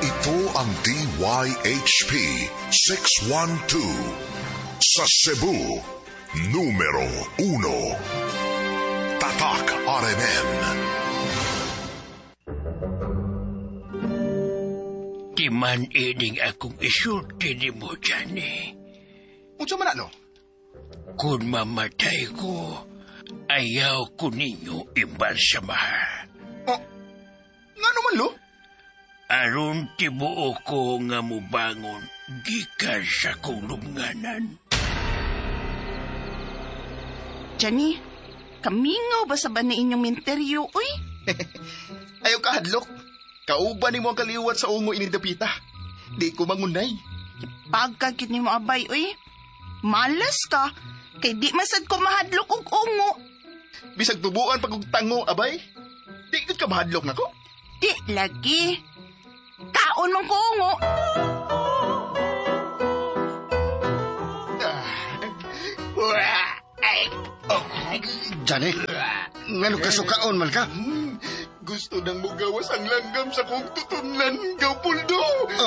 Ito ang DYHP 612 sa Cebu, numero 1. Tatak RMN. Timan ining akong isulti ni mo dyan eh. Unsa man ano? Kung mamatay ko, ayaw ko ninyo imbalsamar. Oh, nga naman lo? Aron tibuo ko nga mubangon, gikan sa kong lumnganan. Johnny, kamingaw ba sa ba na inyong minteryo, uy? Ayaw ka hadlok. Kauban ni mo ang kaliwat sa ungo inidapita. Di ko mangunay. Pagkagit ni mo abay, uy. Malas ka, kay di masad ko mahadlok og ungo. Bisag tubuan pag tango, abay. Di ka mahadlok na ko? Di lagi. Kaon mong ko ungo. Johnny, ngano kasukaon man ka? Gusto nang mugawas ang langgam sa kong tutunlan, Gapuldo.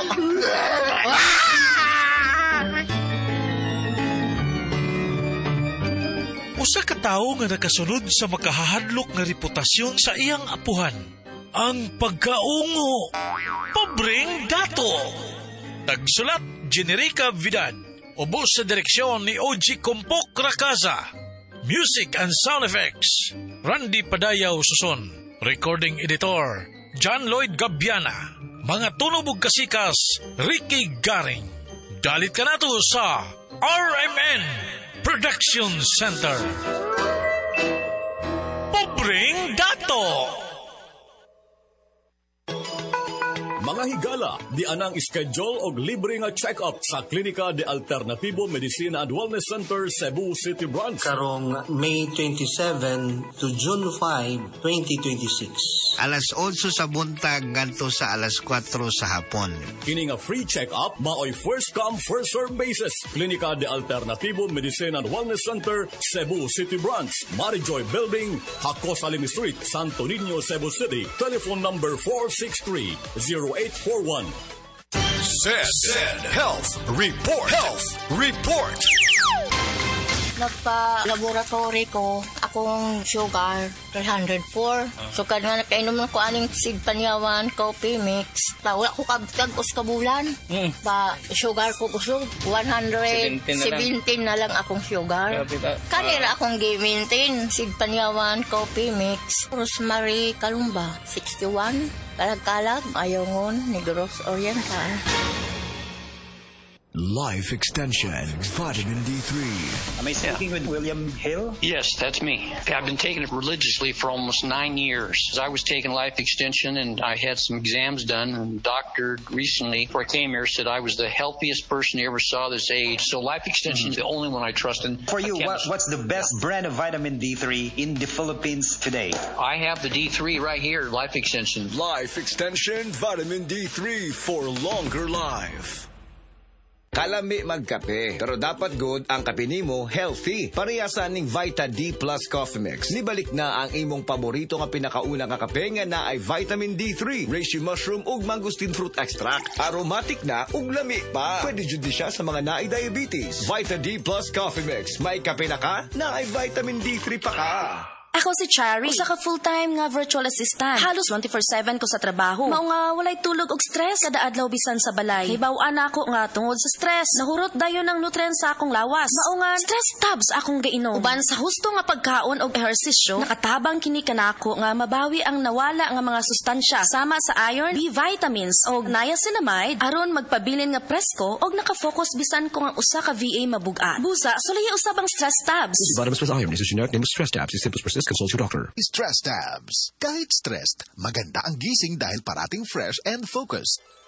Usa ka tawo nga nakasunod sa makahahadlok nga reputasyon sa iyang apuhan. Ang pagkaungo. Pobreng dato. Nagsulat, Generica Vidal. Ubos sa direksyon ni O.G. Compok Rakaza. Music and sound effects, Randy Padayaw Suson. Recording editor, John Lloyd Gabiana. Mga tunubog kasikas, Ricky Garing. Dalit ka na to sa RMN Production Center. Pobreng dato. Mga higala, di anang schedule og libre nga check-up sa Klinika de Alternativo Medicina and Wellness Center, Cebu City Branch. Karong May 27 to June 5, 2026. Alas 8 sa buntag ngadto sa alas 4 sa hapon. Kini nga free check-up, maoy first come, first serve basis. Klinika de Alternativo Medicina and Wellness Center, Cebu City Branch. Marijoy Building, Hakos Alim Street, Santo Niño, Cebu City. Telephone number 463-0841. Zed Health Report. Nagpa-laboratory ko, akong sugar, 304. So, nga nakainom ko aning Sig Panyawan, coffee mix. Wala ko kabtag-os kabulan. Ba, sugar ko kusog, 117 na lang akong sugar. Kanira akong gi-maintain, Sig Panyawan, coffee mix. Rosemary Kalumba, 61. Kalag-kalag, Ayongon, Negros Oriental. Life Extension, Vitamin D3. Am I speaking with William Hill? Yes, that's me. I've been taking it religiously for almost 9 years. I was taking Life Extension and I had some exams done, and the doctor recently, before I came here, said I was the healthiest person he ever saw this age. So Life Extension is the only one I trust in. For you, what's the best brand of vitamin D3 in the Philippines today? I have the D3 right here, Life Extension. Life Extension, Vitamin D3 for longer life. Kalami magkape, pero dapat good ang kape nimo healthy. Parehasan ning Vita D Plus Coffee Mix. Nibalik na ang imong paborito nga pinakauna nga kape nga na ay vitamin D3, reishi mushroom ug mangosteen fruit extract. Aromatic na ug lami pa. Pwede jud siya sa mga naay diabetes. Vita D Plus Coffee Mix. May kape na ka, na ay vitamin D3 pa ka. Ako si Chari, usa ka full-time nga virtual assistant. Halos 24/7 ko sa trabaho. Mao nga walay tulog og stress kada adlaw bisan sa balay. Hibaw-an ako nga tungod sa stress. Nahurot dayon ang nutrients sa akong lawas. Mao nga stress tabs akong gainom. Uban sa husto nga pagkaon og ehersisyo, nakatabang kini kanako nga mabawi ang nawala nga mga sustansya sama sa iron, B vitamins og niacinamide aron magpabilin nga presko og naka-focus bisan kung ang usa ka VA mabugat. Busa, sulay usab ang stress tabs. Vitamins with iron is a generic name of stress tabs. If symptoms persist, consult your doctor. Stress Tabs. Kahit stressed, maganda ang gising dahil parating fresh and focused.